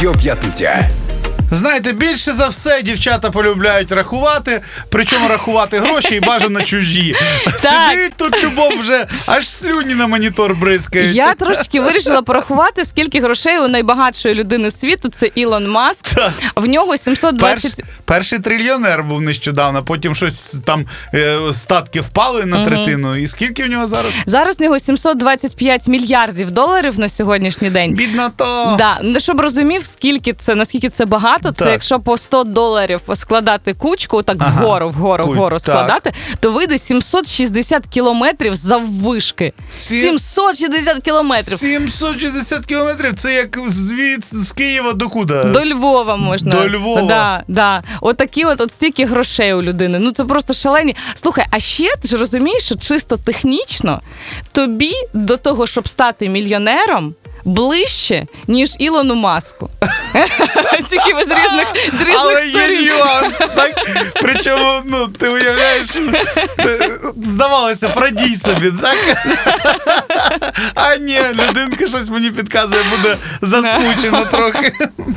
Радіо П'ятниця. Знаєте, більше за все дівчата полюбляють рахувати, причому рахувати гроші і бажано чужі. Сидить тут любов вже, аж слюні на монітор бризкають. Я трошки вирішила порахувати, скільки грошей у найбагатшої людини світу, це Ілон Маск. В нього 720... Перший трильйонер був нещодавно, потім щось там статки впали на третину. І скільки в нього зараз? Зараз в нього 725 мільярдів доларів на сьогоднішній день. Бідно то. Да. Щоб розумів, наскільки це багато, це якщо по $100 складати кучку, так вгору складати, то вийде 760 кілометрів заввишки. 760 кілометрів. 760 кілометрів? Це як з Києва до куди? До Львова можна. До Львова? Да. Отакі от стільки грошей у людини. Ну це просто шалені. Слухай, а ще ти ж розумієш, що чисто технічно тобі до того, щоб стати мільйонером, ближче, ніж Ілону Маску. Тільки ви з різних Але сторін. є нюанс, так? Причому, ти уявляєш, здавалося, продій собі, так? А ні, людинка щось мені підказує, буде засмучена трохи.